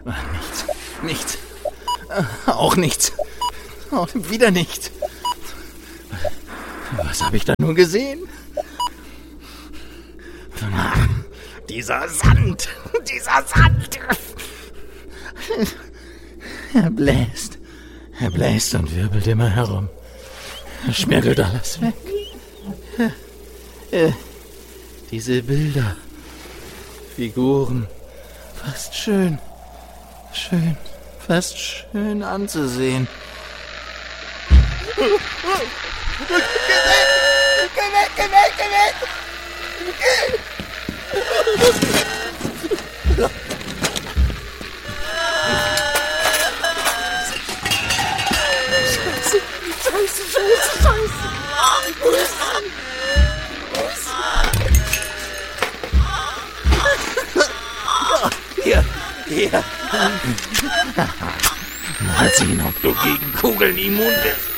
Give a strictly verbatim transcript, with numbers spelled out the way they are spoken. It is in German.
Nichts, nichts. Auch nichts. Auch wieder nichts. Was habe ich da nur gesehen? Ach, dieser Sand, dieser Sand. Er bläst, er bläst und wirbelt immer herum. Er schmirgelt alles weg. Äh, diese Bilder, Figuren, fast schön, schön, fast schön anzusehen. Geh weg, geh weg, geh weg, geh weg! Geh! Scheiße, Scheiße, Scheiße, Scheiße! Wo ist er? Wo ist er? Hier, hier! Mal sehen, ob du gegen Kugeln immun bist.